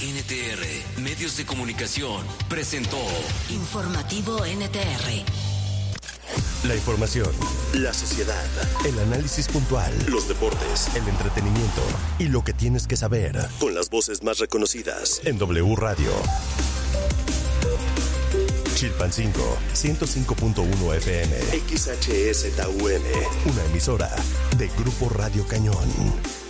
NTR Medios de Comunicación presentó Informativo NTR. La información, la sociedad, el análisis puntual, los deportes, el entretenimiento y lo que tienes que saber con las voces más reconocidas en W Radio. Chilpancingo, 105.1 FM, XHSTUN, una emisora de Grupo Radio Cañón.